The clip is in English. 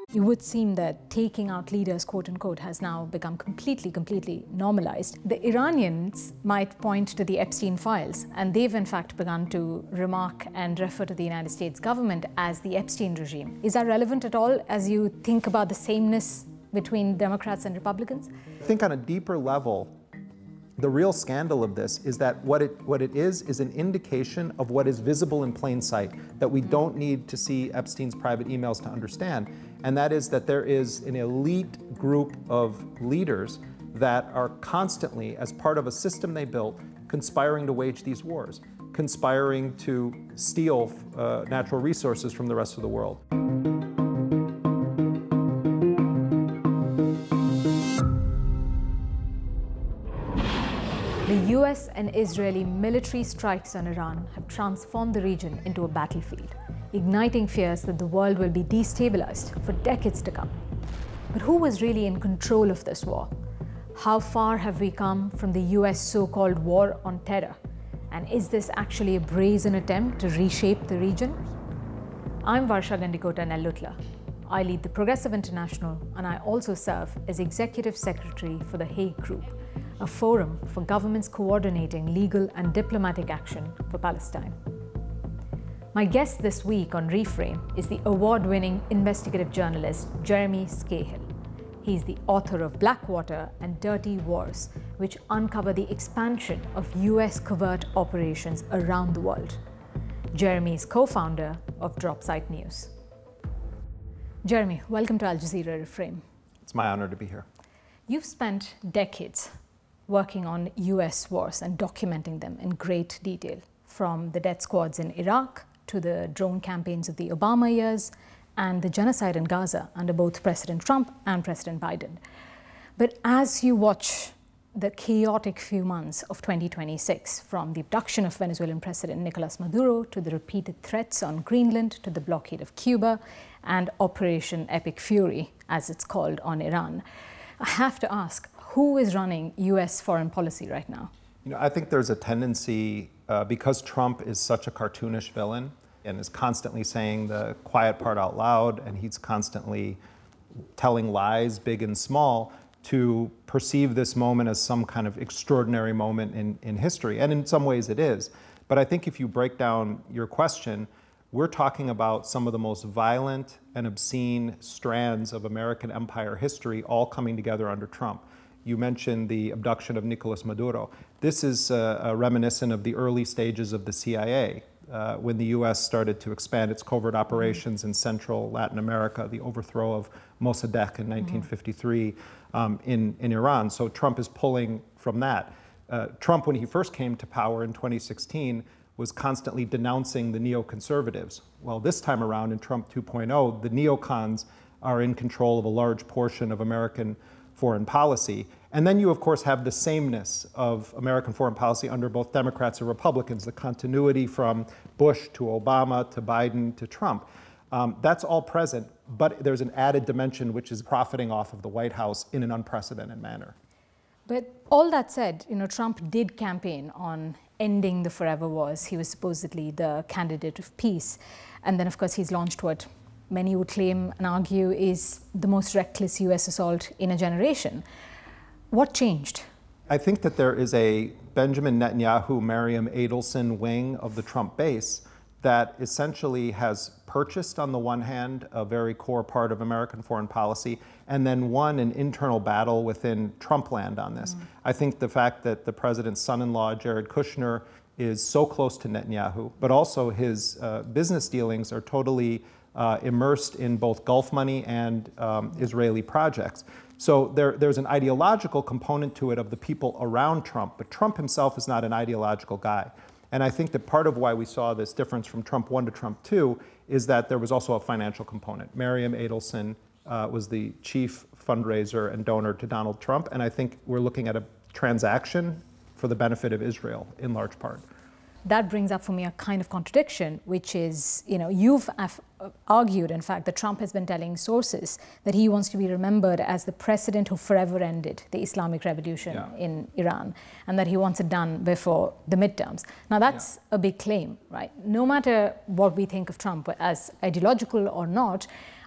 It would seem that taking out leaders, quote unquote, has now become completely normalized. The Iranians might point to the Epstein files, and they've in fact begun to remark and refer to the United States government as the Epstein regime. Is that relevant at all as you think about the sameness between Democrats and Republicans? I think on a deeper level, the real scandal of this is that what it is an indication of what is visible in plain sight, that we don't need to see Epstein's private emails to understand, and that is that there is an elite group of leaders that are constantly, as part of a system they built, conspiring to wage these wars, conspiring to steal natural resources from the rest of the world. The US and Israeli military strikes on Iran have transformed the region into a battlefield, igniting fears that the world will be destabilized for decades to come. But who was really in control of this war? How far have we come from the US so-called war on terror? And is this actually a brazen attempt to reshape the region? I'm Varsha Gandikota Nellutla. I lead the Progressive International, and I also serve as Executive Secretary for the Hague Group, a forum for governments coordinating legal and diplomatic action for Palestine. My guest this week on Reframe is the award-winning investigative journalist Jeremy Scahill. He's the author of Blackwater and Dirty Wars, which uncover the expansion of US covert operations around the world. Jeremy is co-founder of Dropsite News. Jeremy, welcome to Al Jazeera Reframe. It's my honor to be here. You've spent decades working on US wars and documenting them in great detail, from the death squads in Iraq to the drone campaigns of the Obama years and the genocide in Gaza under both President Trump and President Biden. But as you watch the chaotic few months of 2026, from the abduction of Venezuelan President Nicolas Maduro to the repeated threats on Greenland to the blockade of Cuba and Operation Epic Fury, as it's called, on Iran, I have to ask, who is running US foreign policy right now? You know, I think there's a tendency, because Trump is such a cartoonish villain and is constantly saying the quiet part out loud, and he's constantly telling lies, big and small, to perceive this moment as some kind of extraordinary moment in history. And in some ways it is. But I think if you break down your question, we're talking about some of the most violent and obscene strands of American empire history all coming together under Trump. You mentioned the abduction of Nicolas Maduro. This is reminiscent of the early stages of the CIA, when the US started to expand its covert operations in Central Latin America, the overthrow of Mossadegh in 1953 in Iran. So Trump is pulling from that. Trump, when he first came to power in 2016, was constantly denouncing the neoconservatives. Well, this time around in Trump 2.0, the neocons are in control of a large portion of American foreign policy. And then you, of course, have the sameness of American foreign policy under both Democrats and Republicans, the continuity from Bush to Obama to Biden to Trump. That's all present, but there's an added dimension which is profiting off of the White House in an unprecedented manner. But all that said, you know, Trump did campaign on ending the forever wars. He was supposedly the candidate of peace. And then, of course, he's launched what many would claim and argue is the most reckless US assault in a generation. What changed? I think that there is a Benjamin Netanyahu, Miriam Adelson wing of the Trump base that essentially has purchased, on the one hand, a very core part of American foreign policy, and then won an internal battle within Trump land on this. I think the fact that the president's son-in-law, Jared Kushner, is so close to Netanyahu, but also his business dealings are totally immersed in both Gulf money and Israeli projects. So there's an ideological component to it of the people around Trump, but Trump himself is not an ideological guy. And I think that part of why we saw this difference from Trump 1 to Trump 2 is that there was also a financial component. Miriam Adelson was the chief fundraiser and donor to Donald Trump, and I think we're looking at a transaction for the benefit of Israel in large part. That brings up for me a kind of contradiction, which is, you know, you've argued, in fact, that Trump has been telling sources that he wants to be remembered as the president who forever ended the Islamic Revolution in Iran, and that he wants it done before the midterms. Now, that's a big claim, right? No matter what we think of Trump as ideological or not,